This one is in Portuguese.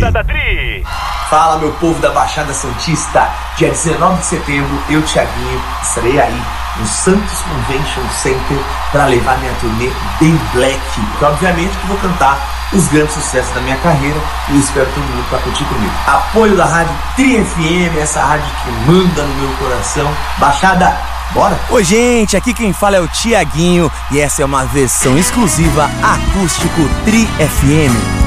da Tri. Fala, meu povo da Baixada Santista. Dia 19 de setembro, eu, Thiaguinho, estarei aí no Santos Convention Center para levar minha turnê Bem Black. Que obviamente que vou cantar os grandes sucessos da minha carreira e espero todo mundo para curtir comigo. Apoio da Rádio Tri FM, essa rádio que manda no meu coração. Baixada, bora? Oi, gente, aqui quem fala é o Thiaguinho e essa é uma versão exclusiva acústico Tri FM.